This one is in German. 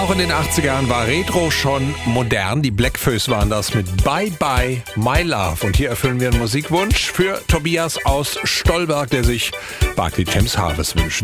Auch in den 80ern war Retro schon modern. Die Bläckfüß waren das mit Bye Bye My Love. Und hier erfüllen wir einen Musikwunsch für Tobias aus Stolberg, der sich Barclay James Harvest wünscht.